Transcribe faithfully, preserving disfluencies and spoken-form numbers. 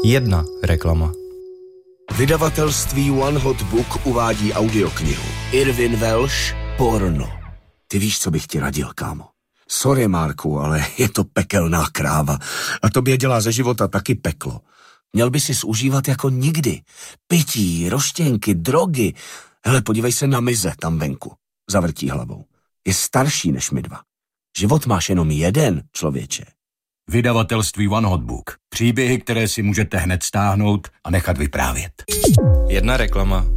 Jedna reklama. Vydavatelství One Hot Book uvádí audioknihu Irvin Welsh Porno. Ty víš, co bych ti radil, kámo? Sorry, Marku, ale je to pekelná kráva. A tobě dělá ze života taky peklo. Měl by si užívat jako nikdy. Pití, roštěnky, drogy. Hele, podívej se na Mize tam venku. Zavrtí hlavou. Je starší než my dva. Život máš jenom jeden, člověče. Vydavatelství One Hot Book. Příběhy, které si můžete hned stáhnout a nechat vyprávět. Jedna reklama.